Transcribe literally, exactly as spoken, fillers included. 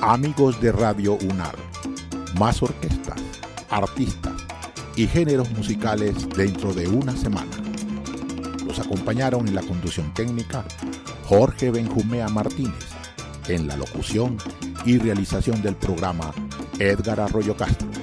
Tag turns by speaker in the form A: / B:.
A: Amigos de Radio UNAR, más orquestas, artistas y géneros musicales dentro de una semana. Los acompañaron en la conducción técnica Jorge Benjumea Martínez, en la locución y realización del programa Edgar Arroyo Castro.